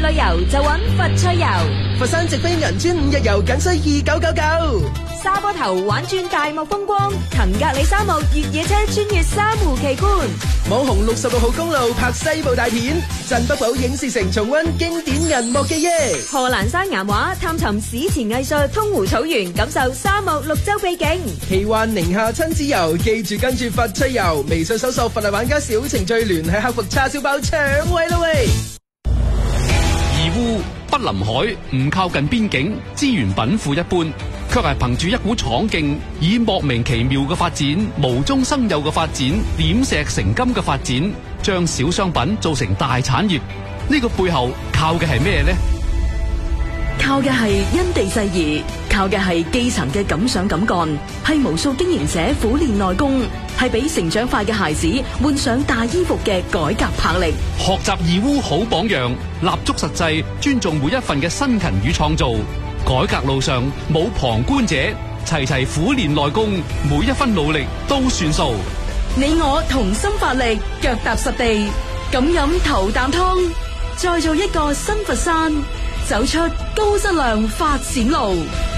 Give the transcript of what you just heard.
旅遊就揾佛趣遊。 佛山直飛銀川5日遊僅需2999。 沙坡頭玩轉大漠風光，騰格里沙漠越野車穿越珊瑚奇觀。 網紅66號公路拍西部大片，鎮北堡影視城重溫經典銀幕記憶。 賀蘭山岩畫探尋史前藝術，通湖草原感受沙漠綠洲秘境。 奇幻寧夏親子遊，記住跟住佛趣遊，微信搜索佛系玩家小程序聯繫客服叉燒包搶位啦喂！ 義烏不臨海，唔靠近邊境，資源稟賦一般，卻係憑住一股闖勁，以莫名其妙嘅發展、無中生有嘅發展、點石成金嘅發展，將小商品做成大產業。呢個背後靠嘅係咩呢？ 靠嘅係因地制宜，靠嘅係基層嘅敢想敢幹，係無數經營者苦練內功，係俾成長快嘅孩子換上大衣服嘅改革魄力。 學習義烏好榜樣，立足實際，尊重每一份嘅辛勤與創造。改革路上冇旁觀者，齊齊苦練內功，每一分努力都算數。 你我同心發力，腳踏實地，咁飲頭啖湯，再做一個新佛山，走出高質量發展路。